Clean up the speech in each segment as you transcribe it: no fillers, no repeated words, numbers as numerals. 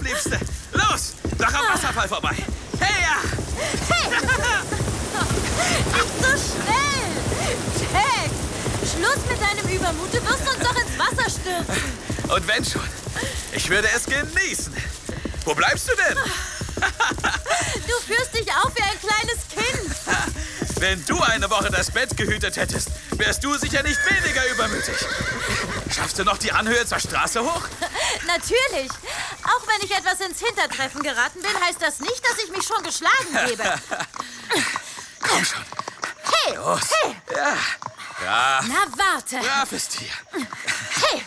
Liebste. Los, noch am Wasserfall vorbei. Hey, ja! Hey! Nicht so schnell! Jack! Schluss mit deinem Übermut. Du wirst uns doch ins Wasser stürzen. Und wenn schon, ich würde es genießen. Wo bleibst du denn? Du führst dich auf wie ein kleines Kind. Wenn du eine Woche das Bett gehütet hättest, wärst du sicher nicht weniger übermütig. Schaffst du noch die Anhöhe zur Straße hoch? Natürlich. Auch wenn ich etwas ins Hintertreffen geraten bin, heißt das nicht, dass ich mich schon geschlagen gebe. Komm schon. Hey! Los. Hey! Ja. Ja. Na, warte. Braves Tier. Hey!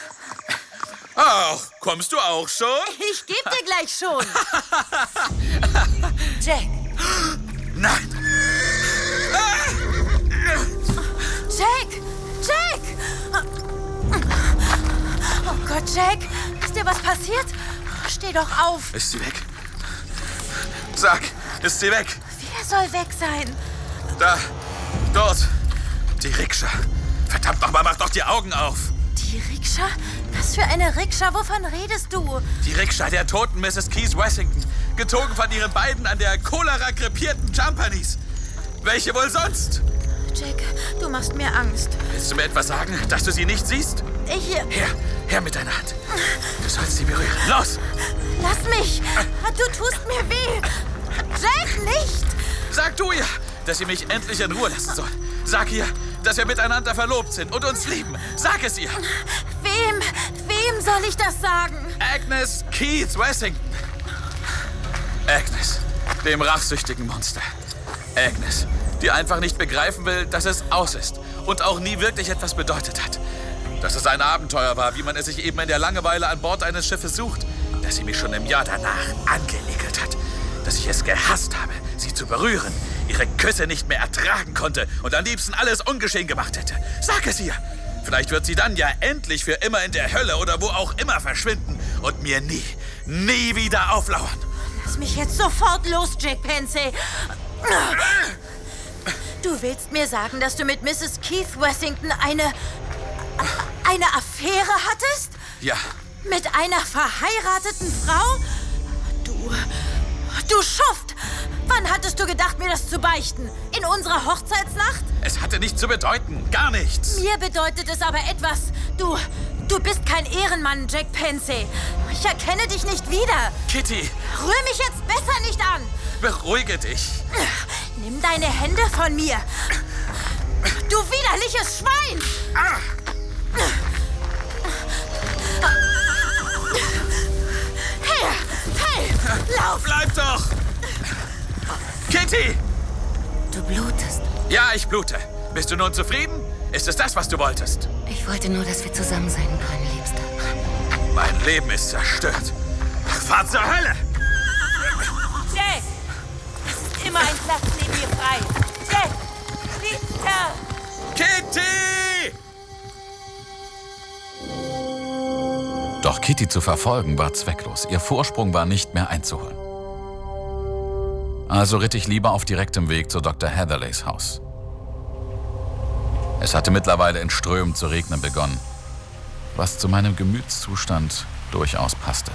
Ach, kommst du auch schon? Ich geb dir gleich schon. Jack! Nein. Jack! Jack! Oh Gott, Jack! Ist dir was passiert? Steh doch auf. Ist sie weg? Sag, ist sie weg? Wer soll weg sein? Da, dort, die Rikscha. Verdammt nochmal, mach doch die Augen auf. Die Rikscha? Was für eine Rikscha? Wovon redest du? Die Rikscha der toten Mrs. Keith Wessington. Gezogen von ihren beiden an der Cholera krepierten Jumpanis. Welche wohl sonst? Jack, du machst mir Angst. Willst du mir etwas sagen, dass du sie nicht siehst? Her mit deiner Hand. Du sollst sie berühren. Los! Lass mich! Du tust mir weh! Jack, nicht! Sag du ihr, dass sie mich endlich in Ruhe lassen soll. Sag ihr, dass wir miteinander verlobt sind und uns lieben. Sag es ihr. Wem soll ich das sagen? Agnes Keith Wessington. Agnes, dem rachsüchtigen Monster. Agnes, die einfach nicht begreifen will, dass es aus ist und auch nie wirklich etwas bedeutet hat. Dass es ein Abenteuer war, wie man es sich eben in der Langeweile an Bord eines Schiffes sucht. Dass sie mich schon im Jahr danach angeekelt hat. Dass ich es gehasst habe, sie zu berühren, ihre Küsse nicht mehr ertragen konnte und am liebsten alles ungeschehen gemacht hätte. Sag es ihr! Vielleicht wird sie dann ja endlich für immer in der Hölle oder wo auch immer verschwinden und mir nie wieder auflauern. Lass mich jetzt sofort los, Jack Pensey. Du willst mir sagen, dass du mit Mrs. Keith Wessington eine Affäre hattest? Ja. Mit einer verheirateten Frau? Du Schuft! Wann hattest du gedacht, mir das zu beichten? In unserer Hochzeitsnacht? Es hatte nichts zu bedeuten. Gar nichts. Mir bedeutet es aber etwas. Du bist kein Ehrenmann, Jack Pensey. Ich erkenne dich nicht wieder. Kitty! Rühr mich jetzt besser nicht an. Beruhige dich. Nimm deine Hände von mir. Du widerliches Schwein! Ah. Hey, lauf! Bleib doch! Kitty! Du blutest. Ja, ich blute. Bist du nun zufrieden? Ist es das, was du wolltest? Ich wollte nur, dass wir zusammen sein können, Liebster. Mein Leben ist zerstört. Fahr zur Hölle! Jack! Es ist immer ein Platz neben mir frei. Jack! Liebster! Kitty! Doch Kitty zu verfolgen war zwecklos. Ihr Vorsprung war nicht mehr einzuholen. Also ritt ich lieber auf direktem Weg zu Dr. Heatherleys Haus. Es hatte mittlerweile in Strömen zu regnen begonnen, was zu meinem Gemütszustand durchaus passte.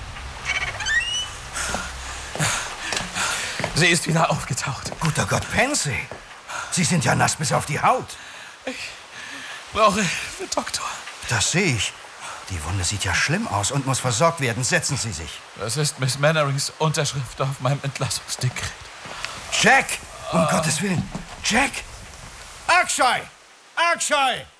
Sie ist wieder aufgetaucht. Guter Gott, Pensey. Sie sind ja nass bis auf die Haut. Ich brauche Hilfe, Doktor. Das sehe ich. Die Wunde sieht ja schlimm aus und muss versorgt werden. Setzen Sie sich. Das ist Miss Mannerings Unterschrift auf meinem Entlassungsdekret. Jack! Um Gottes Willen. Jack! Akshay! Akshay!